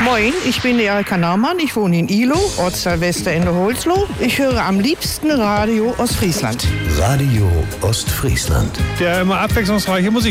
Moin, ich bin die Erika Naumann. Ich wohne in Ihlow, Ortsteil Westerende Holzloh. Ich höre am liebsten Radio Ostfriesland. Radio Ostfriesland. Der immer abwechslungsreiche Musik.